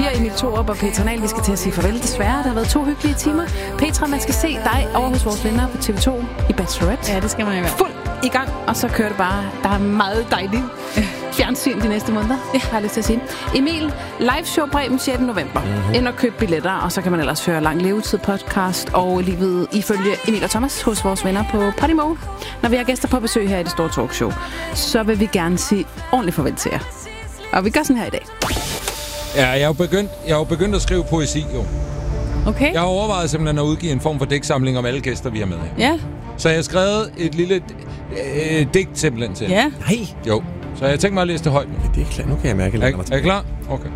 er Emil Thorup og Petra Nahl. Vi skal til at sige farvel, desværre. Der har været 2 hyggelige timer. Petra, man skal se dig over hos vores venner på TV2 i Bachelorette. Ja, det skal man jo være. Fuld i gang, og så kører det bare. Der er meget dejligt fjernsyn de næste måneder. Det har jeg lyst til at sige. Emil, liveshow Bremen 6. november. Ind og køb billetter, og så kan man ellers høre Lang Levetid podcast og livet ifølge Emil og Thomas hos vores venner på Podimo. Når vi har gæster på besøg her i det store talkshow, så vil vi gerne sige ordentligt farvel til jer. Og vi gør sådan her i dag. Ja, jeg er jo begyndt at skrive poesi, jo. Okay. Jeg har overvejet simpelthen at udgive en form for digtsamling om alle gæster, vi har med her. Ja. Så jeg har skrevet et lille digt simpelthen til. Ja. Nej. Jo. Så jeg tænker mig at læse det højt. Ja, det er klart. Nu kan jeg mærke, at Er I klar? Okay.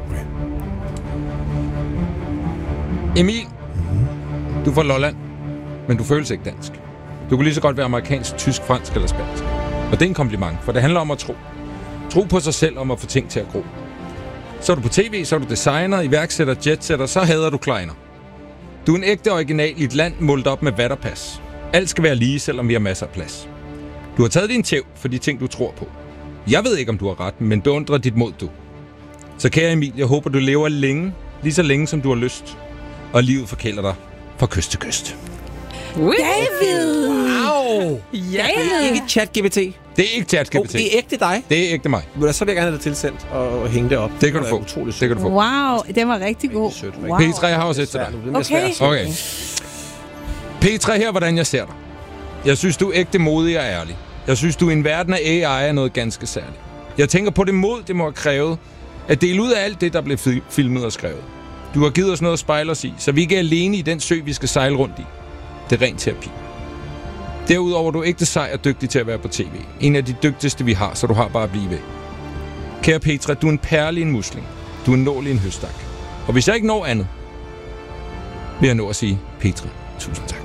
Emil, du er fra Lolland, men du føles ikke dansk. Du kunne lige så godt være amerikansk, tysk, fransk eller spansk. Og det er en kompliment, for det handler om at tro. Tro på sig selv, om at få ting til at gro. Så er du på tv, så er du designer, iværksætter, jetsetter, så hader du kleiner. Du er en ægte original i et land målt op med vatterpas. Alt skal være lige, selvom vi har masser af plads. Du har taget din tæv for de ting, du tror på. Jeg ved ikke, om du har ret, men beundrer dit mod, du. Så kære Emil, jeg håber, du lever længe, lige så længe, som du har lyst. Og livet forkæler dig fra kyst til kyst. David! Wow! Ja. Det er ikke ChatGPT. Det er ikke ChatGPT. Det er ægte dig. Det er ægte mig. Så vil jeg gerne have det tilsendt og hænge det op. Det kan du få. Utroligt Det kan du få. Wow, den var rigtig god. Wow. Petra, jeg har også et til dig. Okay. Okay. Petra, her hvordan jeg ser dig. Jeg synes, du er ægte modig og ærlig. Jeg synes, du i en verden af AI er noget ganske særligt. Jeg tænker på det mod, det må have krævet at dele ud af alt det, der blev filmet og skrevet. Du har givet os noget at spejle os i, så vi ikke er alene i den sø, vi skal sejle rundt i. Det er ren terapi. Derudover er du ægte sej og dygtig til at være på tv. En af de dygtigste, vi har, så du har bare at blive ved. Kære Petra, du er en perle i en musling. Du er en nål i en høstak. Og hvis jeg ikke når andet, vil jeg nå at sige, Petra, tusind tak.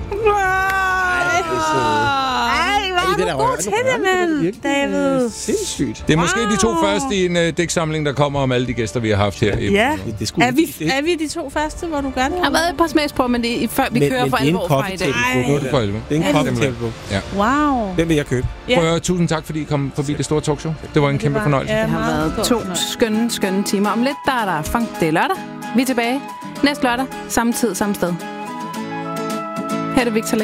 Ej, hvor er du god til det, mand, David. Sindssygt. Det er måske de 2 første i en digtsamling, der kommer om alle de gæster, vi har haft her. Ja. Det Er vi de 2 første, hvor du gør det? Jeg har været et par smags på, men det er før vi kører for alvor fra i dag. Nu er det for 11. Det er en cocktailbog. Ja. Wow. Den vil jeg købe. Ja. Prøv at høre, tusind tak, fordi I kom forbi det store talkshow. Det var en kæmpe fornøjelse. Det har været 2 skønne timer. Om lidt, der er der funk. Det er lørdag. Vi er tilbage næste lørdag. Samme tid, samme sted. Her er det Victor